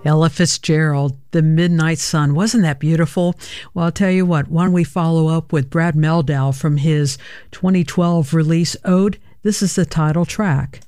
Ella Fitzgerald, The Midnight Sun. Wasn't that beautiful? Well, I'll tell you what, why don't we follow up with Brad Mehldau from his 2012 release, Ode. This is the title track.